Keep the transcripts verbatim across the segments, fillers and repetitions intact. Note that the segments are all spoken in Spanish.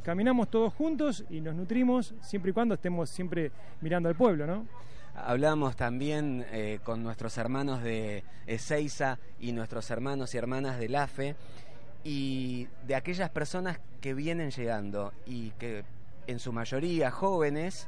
caminamos todos juntos y nos nutrimos siempre y cuando estemos siempre mirando al pueblo, ¿no? Hablamos también eh, con nuestros hermanos de Ezeiza y nuestros hermanos y hermanas de la Fe y de aquellas personas que vienen llegando y que en su mayoría jóvenes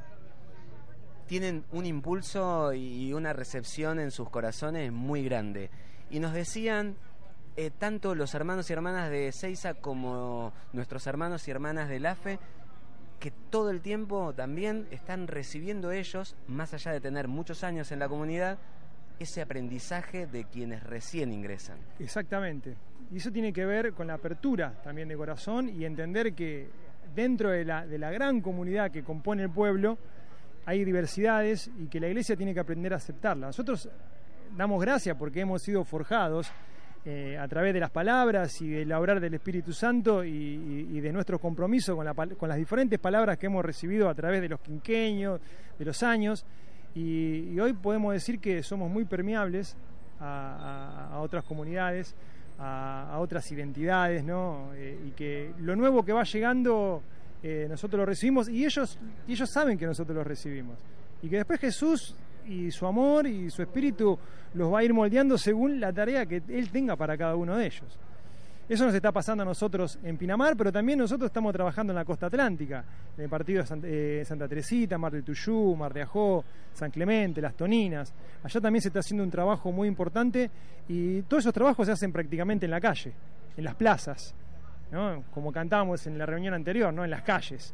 tienen un impulso y una recepción en sus corazones muy grande. Y nos decían, eh, tanto los hermanos y hermanas de Ezeiza como nuestros hermanos y hermanas de la Fe, que todo el tiempo también están recibiendo ellos, más allá de tener muchos años en la comunidad, ese aprendizaje de quienes recién ingresan. Exactamente. Y eso tiene que ver con la apertura también de corazón y entender que dentro de la, de la gran comunidad que compone el pueblo hay diversidades y que la iglesia tiene que aprender a aceptarla. Nosotros damos gracias porque hemos sido forjados Eh, a través de las palabras y del obrar del Espíritu Santo y, y, y de nuestro compromiso con, la, con las diferentes palabras que hemos recibido a través de los quinquenios, de los años, y, y hoy podemos decir que somos muy permeables a, a, a otras comunidades, a, a otras identidades, ¿no? Eh, y que lo nuevo que va llegando eh, nosotros lo recibimos y ellos, y ellos saben que nosotros lo recibimos. Y que después Jesús y su amor y su espíritu los va a ir moldeando según la tarea que Él tenga para cada uno de ellos. Eso nos está pasando a nosotros en Pinamar, pero también nosotros estamos trabajando en la costa atlántica, en el partido de Santa, eh, Santa Teresita, Mar del Tuyú, Mar de Ajó, San Clemente, Las Toninas. Allá también se está haciendo un trabajo muy importante y todos esos trabajos se hacen prácticamente en la calle, en las plazas, ¿no? Como cantábamos en la reunión anterior, ¿no? En las calles.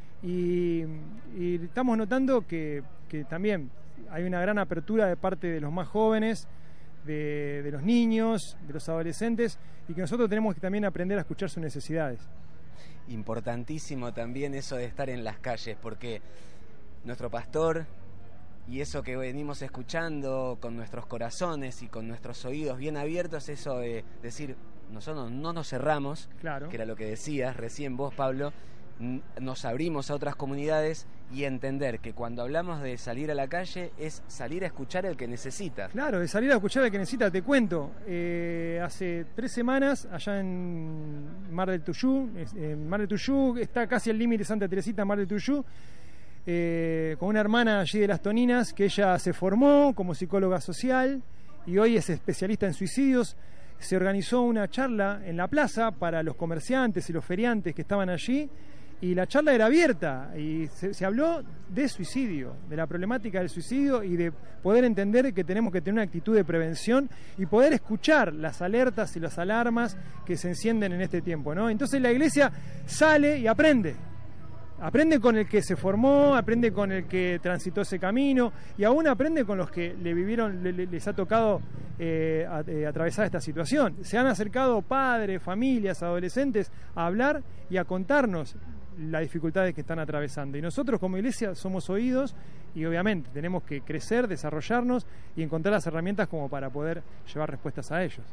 Y, y estamos notando que, que también hay una gran apertura de parte de los más jóvenes, de, de los niños, de los adolescentes, y que nosotros tenemos que también aprender a escuchar sus necesidades. Importantísimo también eso de estar en las calles, porque nuestro pastor, y eso que venimos escuchando con nuestros corazones y con nuestros oídos bien abiertos, eso de decir, nosotros no nos cerramos, claro, que era lo que decías recién vos, Pablo, nos abrimos a otras comunidades y entender que cuando hablamos de salir a la calle es salir a escuchar al que necesita. Claro, de salir a escuchar al que necesita. Te cuento, eh, hace tres semanas allá en Mar del Tuyú, en Mar del Tuyú está casi al límite de Santa Teresita, Mar del Tuyú, eh, con una hermana allí de Las Toninas que ella se formó como psicóloga social y hoy es especialista en suicidios. Se organizó una charla en la plaza para los comerciantes y los feriantes que estaban allí. Y la charla era abierta y se, se habló de suicidio, de la problemática del suicidio y de poder entender que tenemos que tener una actitud de prevención y poder escuchar las alertas y las alarmas que se encienden en este tiempo, ¿no? Entonces la iglesia sale y aprende. Aprende con el que se formó, aprende con el que transitó ese camino y aún aprende con los que le vivieron, le, le, les ha tocado eh, a, eh, atravesar esta situación. Se han acercado padres, familias, adolescentes a hablar y a contarnos las dificultades que están atravesando. Y nosotros como iglesia somos oídos y obviamente tenemos que crecer, desarrollarnos y encontrar las herramientas como para poder llevar respuestas a ellos.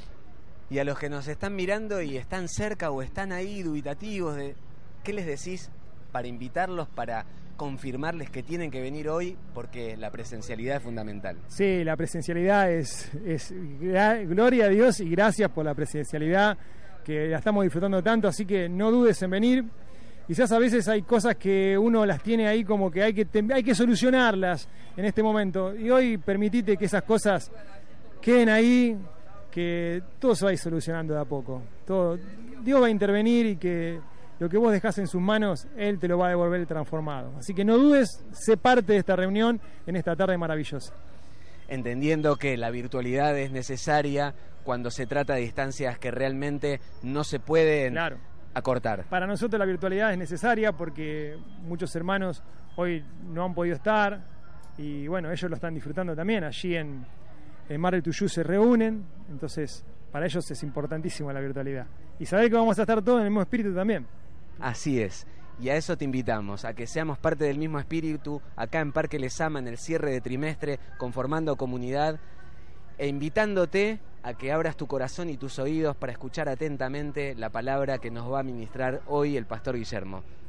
Y a los que nos están mirando y están cerca o están ahí dubitativos, de ¿qué les decís para invitarlos, para confirmarles que tienen que venir hoy? Porque la presencialidad es fundamental. Sí, la presencialidad es, es gloria a Dios y gracias por la presencialidad que la estamos disfrutando tanto, así que no dudes en venir. Quizás a veces hay cosas que uno las tiene ahí como que hay que, hay que solucionarlas en este momento y hoy permitite que esas cosas queden ahí, que todo se va a ir solucionando de a poco. Todo, Dios va a intervenir y que lo que vos dejás en sus manos, Él te lo va a devolver transformado. Así que no dudes, sé parte de esta reunión en esta tarde maravillosa. Entendiendo que la virtualidad es necesaria cuando se trata de distancias que realmente no se pueden claro. acortar. Para nosotros la virtualidad es necesaria porque muchos hermanos hoy no han podido estar y bueno, ellos lo están disfrutando también. Allí en, en Mar del Tuyú se reúnen, entonces para ellos es importantísima la virtualidad. Y saber que vamos a estar todos en el mismo espíritu también. Así es, y a eso te invitamos, a que seamos parte del mismo espíritu, acá en Parque Lezama, en el cierre de trimestre, conformando comunidad, e invitándote a que abras tu corazón y tus oídos para escuchar atentamente la palabra que nos va a ministrar hoy el pastor Guillermo.